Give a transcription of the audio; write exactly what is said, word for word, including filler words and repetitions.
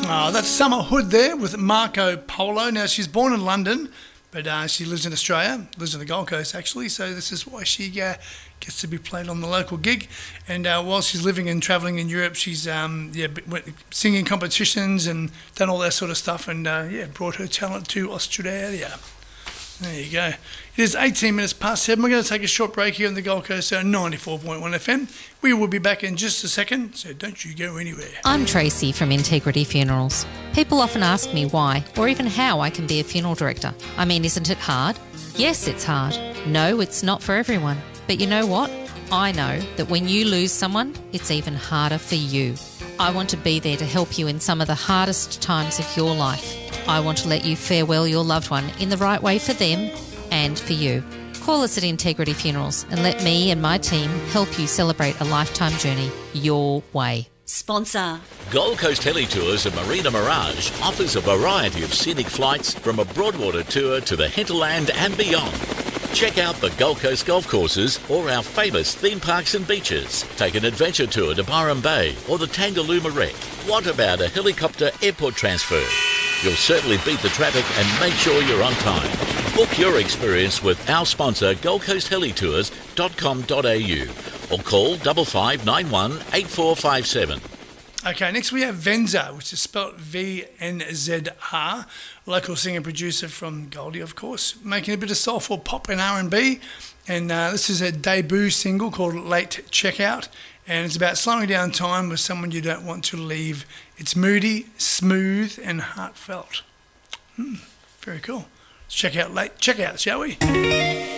Oh, that's Summer Hood there with Marco Polo. Now, she's born in London, but uh, she lives in Australia, lives on the Gold Coast actually, so this is why she uh, gets to be played on the local gig. And uh, while she's living and travelling in Europe, she's um, yeah, went singing competitions and done all that sort of stuff, and uh, yeah, brought her talent to Australia. There you go. It is eighteen minutes past seven. We're going to take a short break here on the Gold Coast on ninety-four point one F M. We will be back in just a second, so don't you go anywhere. I'm Tracy from Integrity Funerals. People often ask me why or even how I can be a funeral director. I mean, isn't it hard? Yes, it's hard. No, it's not for everyone. But you know what? I know that when you lose someone, it's even harder for you. I want to be there to help you in some of the hardest times of your life. I want to let you farewell your loved one in the right way for them and for you. Call us at Integrity Funerals and let me and my team help you celebrate a lifetime journey your way. Sponsor. Gold Coast Heli Tours and Marina Mirage offers a variety of scenic flights from a Broadwater tour to the hinterland and beyond. Check out the Gold Coast golf courses or our famous theme parks and beaches. Take an adventure tour to Byron Bay or the Tangalooma Wreck. What about a helicopter airport transfer? You'll certainly beat the traffic and make sure you're on time. Book your experience with our sponsor gold coast heli tours dot com dot a u or call five five nine one eight four five seven. Okay, next we have Venza, which is spelled V N Z R, local singer producer from Goldie, of course, making a bit of soulful pop and R and B. And uh, this is a debut single called Late Checkout, and it's about slowing down time with someone you don't want to leave. It's moody, smooth, and heartfelt. Hmm, very cool. Let's check out Late Checkout, shall we?